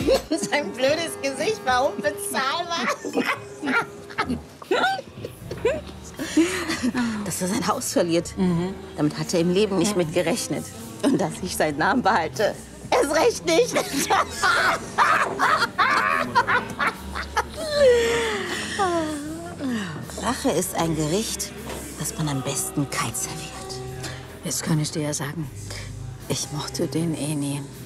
Sein blödes Gesicht war unbezahlbar. Dass er sein Haus verliert. Damit hat er im Leben nicht mit gerechnet. Und dass ich seinen Namen behalte. Erst recht nicht. Rache ist ein Gericht, das man am besten kalt serviert. Jetzt kann ich dir ja sagen, ich mochte den eh nie.